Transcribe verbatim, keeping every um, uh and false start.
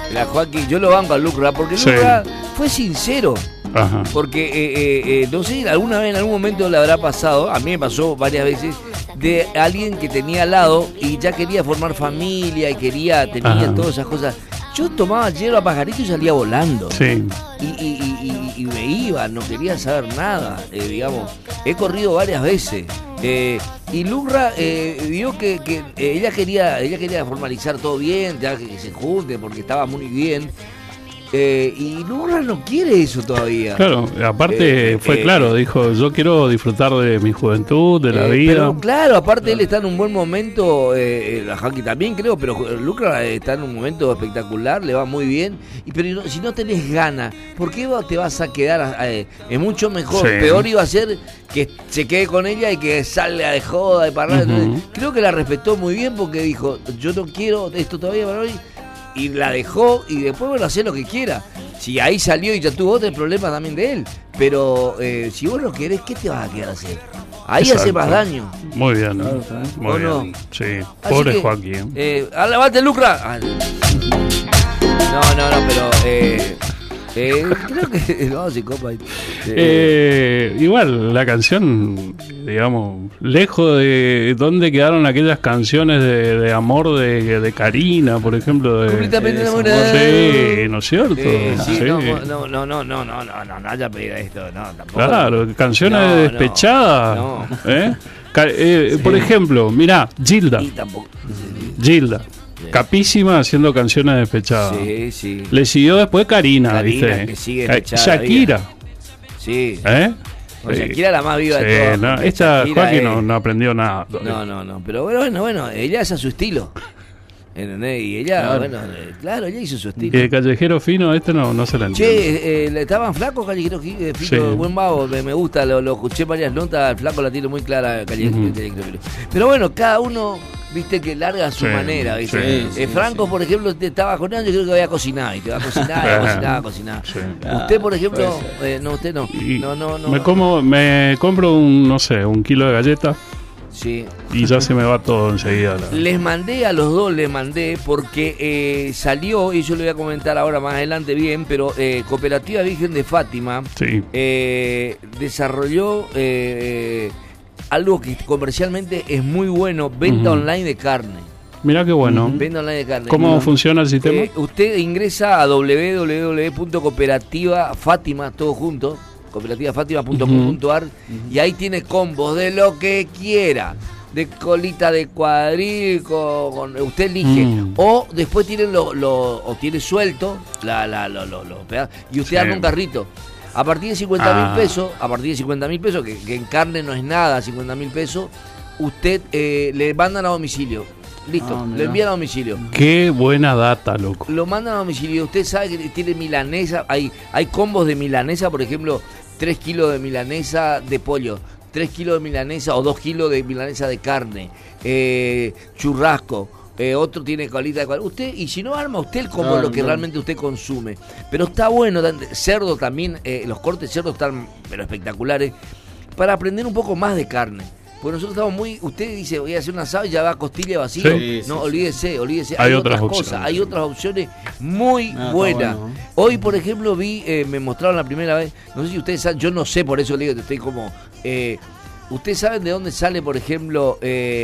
La Joaquín, yo lo banco a Lucra, porque Sí. Lucra fue sincero. Ajá. Porque, eh, eh, eh, no sé, alguna vez, en algún momento le habrá pasado, a mí me pasó varias veces, de alguien que tenía al lado y ya quería formar familia y quería, tenía Ajá. todas esas cosas. Yo tomaba hierba pajarito y salía volando. Sí. Y, y, y, y, y me iba, no quería saber nada, eh, digamos. He corrido varias veces. Eh, y Lucra eh, vio que, que eh, ella quería ella quería formalizar todo bien, ya que, que se junte, porque estaba muy bien. Eh, y Lucra no quiere eso todavía. Claro, aparte Eh, fue eh, claro, dijo, yo quiero disfrutar de mi juventud, de la Eh, vida. Pero claro, aparte él está en un buen momento, eh, eh, la Jackie también creo, pero Lucra está en un momento espectacular, le va muy bien. Y pero no, si no tenés ganas, ¿por qué te vas a quedar? Eh, es mucho mejor, Sí. peor iba a ser que se quede con ella y que salga de joda, de parlar. Ujú. Entonces, creo que la respetó muy bien porque dijo, yo no quiero esto todavía para hoy. Y la dejó y después, bueno, hacer lo que quiera. Si ahí salió y ya tuvo otro problema también de él. Pero eh, si vos no querés, ¿qué te vas a quedar a hacer? Ahí Exacto. hace más daño. Muy bien, ¿no? Claro, está bien. Muy ¿O bien. no? Sí, Así pobre que, Joaquín. Eh, ¡Alabate, Lucra! Ah, no, no, no, pero... Eh, eh, creo que... No, se copa. Eh, Eh, igual, la canción, digamos, lejos de dónde quedaron aquellas canciones de, de amor de, de Karina, por ejemplo. De, completamente sí, enamorado. sí, ¿no es cierto? Eh, sí, Sí. No, no, no, no, no, no, no, no, no haya pedido esto, no, tampoco. Claro, canciones No, no, despechadas. no. ¿eh? Ca- eh, Por ejemplo, mirá, Gilda. Y tampoco. Gilda. Capísima haciendo canciones despechadas. Sí, sí. Le siguió después Karina, Karina, ¿viste? que sigue Ca- despechada Shakira. Sí. ¿Eh? O Shakira la más viva Sí, de todas. no, porque esta Shakira Joaquín es- no, no aprendió nada. No, no, no. Pero bueno, bueno, bueno, ella es a su estilo. ¿Entendés? Y ella, Claro. bueno, eh, claro, ella hizo su Y estilo. de Callejero Fino, este no, no se la entiende. Che, eh, le estaban flacos, Callejero Fino, eh, Fino, Sí. buen vago, me, me gusta, lo, lo escuché varias notas, el flaco la tiene muy clara, Callejero, Ujú. Callejero Fino. Pero bueno, cada uno, viste, que larga a su Sí, manera, viste. sí, Eh, sí, Franco, sí. por ejemplo, te estaba cocinando, yo creo que había cocinado, y te va a cocinar, va a cocinar, va a cocinar. Sí. Usted, por ejemplo, puede eh, no, usted no. Y No, no, no. Me como, me compro un, no sé, un kilo de galletas Sí. y ya se me va todo enseguida. la- Les mandé a los dos, les mandé porque eh, salió, y yo le voy a comentar ahora más adelante bien, pero eh, Cooperativa Virgen de Fátima Sí. eh, desarrolló eh, algo que comercialmente es muy bueno, venta Ujú. online de carne. Mirá qué bueno. Venta online de carne. ¿Cómo Y, funciona el sistema? eh, usted ingresa a w w w punto cooperativa fátima, todo junto, cooperativa fátima punto com punto a r, y ahí tiene combos de lo que quiera. De colita de cuadril, con, con- usted elige. Mm. O después tiene lo, lo- o tiene suelto la, la, lo- lo- los pedazos, y usted Sí. arma un carrito. A partir de cincuenta mil Ah. pesos, a partir de cincuenta mil pesos, que, que en carne no es nada, cincuenta mil pesos, usted eh, le mandan a domicilio. Listo, Ah, le mirá. envían a domicilio. Qué buena data, loco. Lo mandan a domicilio. Usted sabe que tiene milanesa. Hay, hay combos de milanesa, por ejemplo, tres kilos de milanesa de pollo, tres kilos de milanesa o dos kilos de milanesa de carne, eh, churrasco. Eh, otro tiene colita de cuadril. Usted, y si no arma usted el combo, Claro, lo que claro. realmente usted consume. Pero está bueno, tan- cerdo también, eh, los cortes de cerdo están pero espectaculares, para aprender un poco más de carne. Porque nosotros estamos muy, usted dice, voy a hacer un asado y ya va costilla vacío. Sí, sí, no, sí. olvídese, olvídese. Hay Hay, otras otras, opciones. cosas, hay otras opciones muy Ah, está buenas. bueno, ¿no? Hoy, por ejemplo, vi, eh, me mostraron la primera vez, no sé si ustedes saben, yo no sé, por eso le digo que estoy como... Eh, ¿ustedes saben de dónde sale, por ejemplo, eh,